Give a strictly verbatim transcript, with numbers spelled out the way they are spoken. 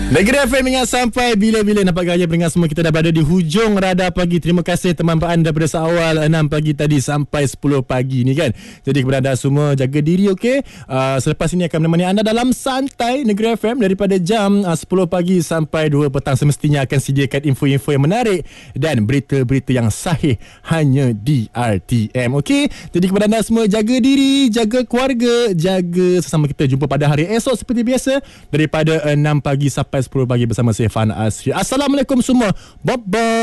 Negeri F M ingat sampai bila-bila. Nampak gaya pendengar semua, kita dah berada di hujung Radar Pagi. Terima kasih teman anda daripada seawal enam pagi tadi sampai sepuluh pagi ni kan. Jadi kepada anda semua, jaga diri, okey. Uh, selepas ini akan menemani anda dalam Santai Negeri F M daripada jam uh, sepuluh pagi sampai dua petang. Semestinya akan sediakan info-info yang menarik dan berita-berita yang sahih hanya di R T M, okey. Jadi kepada anda semua, jaga diri, jaga keluarga, jaga sesama kita. Jumpa pada hari esok seperti biasa daripada enam pagi sampai sepuluh pagi bersama saya Fan Asri. Assalamualaikum semua. Bye bye.